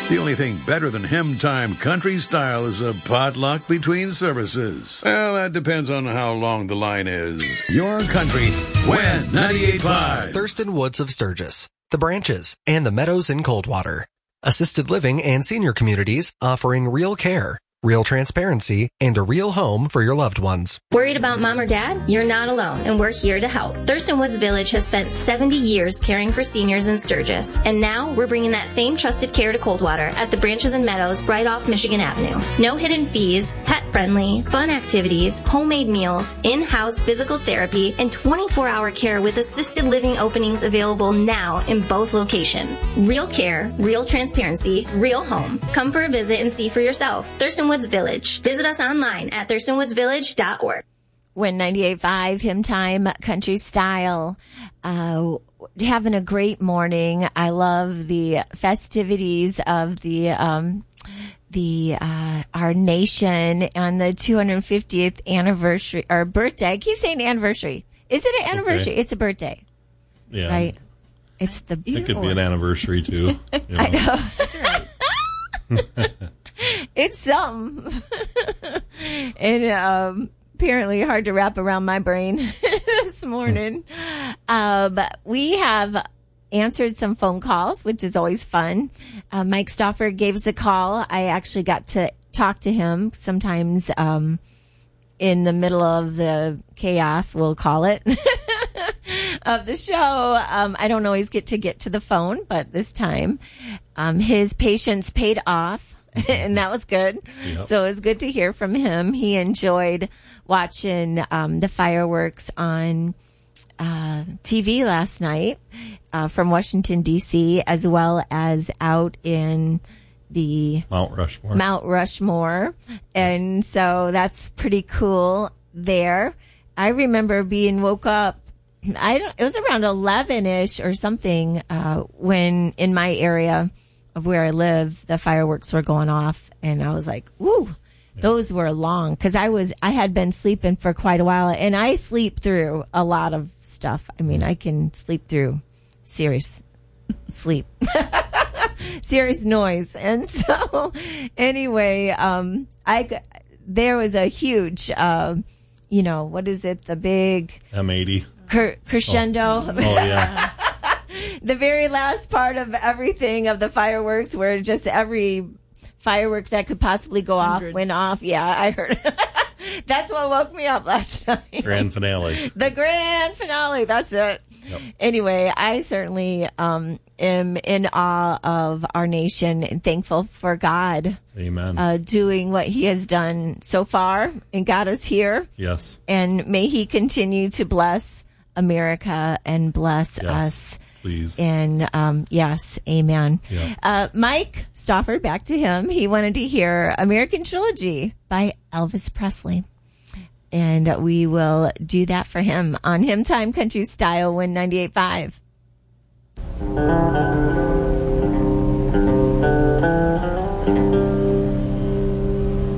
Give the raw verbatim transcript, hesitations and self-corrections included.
The only thing better than Hymn Time Country Style is a potluck between services. Well, that depends on how long the line is. Your country, when ninety-eight point five. Thurston Woods of Sturgis, The Branches, and the Meadows in Coldwater. Assisted living and senior communities offering real care, real transparency, and a real home for your loved ones. Worried about mom or dad? You're not alone, and we're here to help. Thurston Woods Village has spent seventy years caring for seniors in Sturgis, and now we're bringing that same trusted care to Coldwater at the Branches and Meadows right off Michigan Avenue. No hidden fees, pet-friendly, fun activities, homemade meals, in-house physical therapy, and twenty-four hour care with assisted living openings available now in both locations. Real care, real transparency, real home. Come for a visit and see for yourself. Thurston Woods Village. Visit us online at thurston woods village dot org. When ninety-eight point five, Hymn Time Country Style. Uh, having a great morning. I love the festivities of the, um, the, uh, our nation on the two hundred fiftieth anniversary or birthday. I keep saying anniversary. Is it an anniversary? Okay. It's a birthday. Yeah. Right? It's the, it could be an anniversary too. You know. I know. That's right. It's something. and um, apparently hard to wrap around my brain this morning. Uh, but we have answered some phone calls, which is always fun. Uh, Mike Stauffer gave us a call. I actually got to talk to him sometimes um, in the middle of the chaos, we'll call it, of the show. Um, I don't always get to get to the phone, but this time um, his patience paid off. And that was good. Yep. So it was good to hear from him. He enjoyed watching um, the fireworks on uh, T V last night uh, from Washington, D C, as well as out in the Mount Rushmore. Mount Rushmore. And so that's pretty cool there. I remember being woke up. I don't, it was around eleven ish or something uh, when in my area of where I live, the fireworks were going off, and I was like, "Woo, yeah. Those were long." Because I was, I had been sleeping for quite a while, and I sleep through a lot of stuff. I mean, I can sleep through serious sleep, serious noise, and so anyway, um, I there was a huge, uh, you know, what is it? The big M eighty cr- crescendo. Oh, oh yeah. The very last part of everything of the fireworks where just every firework that could possibly go off Hundreds. went off. Yeah, I heard. That's what woke me up last night. Grand finale. The grand finale. That's it. Yep. Anyway, I certainly um, am in awe of our nation and thankful for God. Amen. Uh, doing what he has done so far and got us here. Yes. And may he continue to bless America and bless yes. us. Please. And, um, yes, amen. Yeah. Uh, Mike Stauffer, back to him. He wanted to hear American Trilogy by Elvis Presley. And we will do that for him on Hymn Time Country Style, Win ninety-eight point five.